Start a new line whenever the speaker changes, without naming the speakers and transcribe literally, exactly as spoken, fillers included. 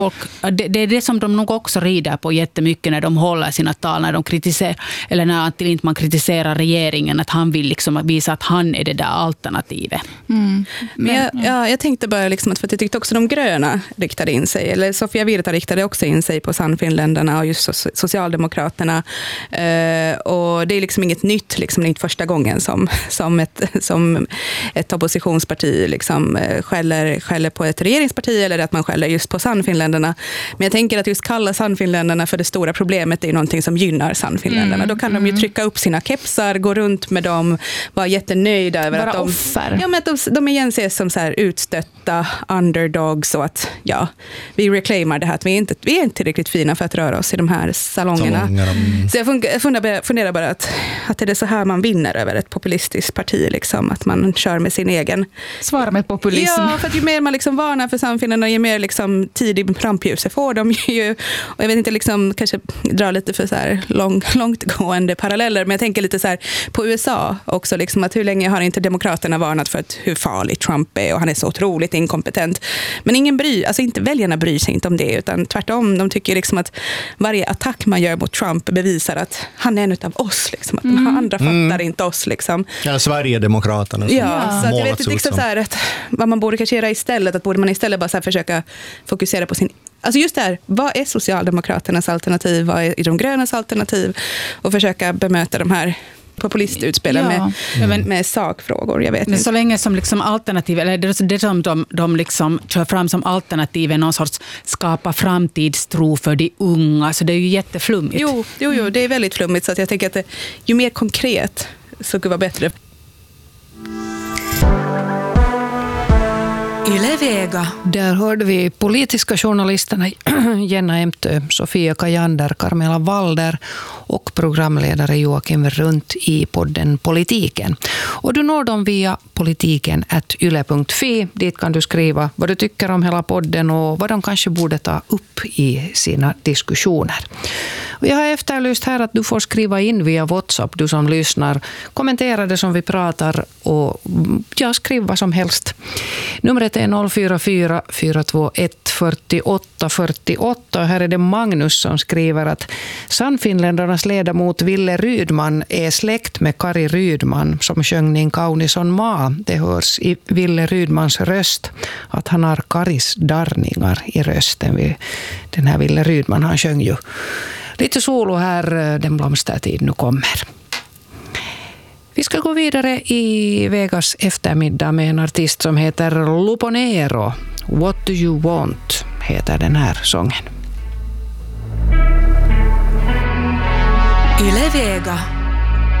Och det, det är det som de nog också rider på jättemycket när de håller sina tal, när de kritiserar, eller när Antti Lindman kritiserar regeringen, att han vill liksom visa att han är det där alternativet.
Mm. Men jag, ja, jag tänkte bara liksom att för att jag tyckte också de gröna riktade in sig, eller Sofia Virta riktade också in sig på Sannfinländarna och just Socialdemokraterna. Uh, och det är liksom inget nytt, liksom inte första gången som, som, ett, som ett oppositionsparti liksom skäller, skäller på ett regeringsparti, eller att man skäller just på Sannfinländarna. Men jag tänker att just kalla Sannfinländarna för det stora problemet är någonting som gynnar Sannfinländarna. Mm, Då kan mm. de ju trycka upp sina kepsar, gå runt med dem, vara jättenöjda över
Bara
att de,
offer.
Ja, men att de, de igen ses som så här utstötta underdogs, och att ja, vi reclaimar det här att vi är inte, vi är inte tillräckligt fina för att röra oss i de här salongerna. Salongerna. Mm. Så jag funderar, funderar bara att, att är det så här man vinner över ett populistiskt parti, liksom, att man kör med sin egen...
Svara med populism.
Ja, för att ju mer man liksom varnar för Sannfinländarna, ju mer liksom tidig rampljuset får de ju, och jag vet inte, liksom kanske dra lite för så här lång, långtgående paralleller, men jag tänker lite så här på U S A också, liksom, att hur länge har inte demokraterna varnat för att hur farlig Trump är, och han är så otroligt inkompetent, men ingen bryr, alltså inte väljarna bryr sig inte om det, utan tvärtom, de tycker liksom att varje attack man gör mot Trump bevisar att han är en av oss, liksom, att mm. de andra fattar mm. inte oss, liksom.
Ja, Sverigedemokraterna.
Ja, ja, så att jag vet inte liksom så här att vad man borde kanske göra istället, att borde man istället bara så här försöka fokusera på sin... Alltså just det här, vad är Socialdemokraternas alternativ? Vad är de grönas alternativ? Och försöka bemöta de här populistutspelen ja. med, med, med sakfrågor. Jag vet
Men
inte.
Så länge som liksom alternativ, eller det, det som de, de liksom kör fram som alternativ är någon sorts skapa framtidstro för de unga. Så det är ju jätteflummigt.
Jo, jo, jo det är väldigt flummigt. Så att jag tänker att det, ju mer konkret så skulle det vara bättre.
Yle Vega.
Där hörde vi politiska journalisterna Jenna Emtö, Sofia Kajander, Carmela Walder och programledare Joakim Runt i podden Politiken. Och du når dem via politiken at yle punkt fi. Dit kan du skriva vad du tycker om hela podden och vad de kanske borde ta upp i sina diskussioner. Och jag har efterlyst här att du får skriva in via WhatsApp, du som lyssnar. Kommentera det som vi pratar och ja, skriv vad som helst. Numret är noll fyra fyra fyra två ett fyrtioåtta fyrtioåtta. Här är det Magnus som skriver att Sannfinländarnas ledamot Ville Rydman är släkt med Kari Rydman som sjöng Niin kaunison maa. Det hörs i Ville Rydmans röst att han har Karis darningar i rösten. Den här Ville Rydman, han sjöng ju lite solo här, Den blomstertid nu kommer. Vi ska gå vidare i Vegas eftermiddag med en artist som heter Luponero. What do you want heter den här sången.
Yle Vega.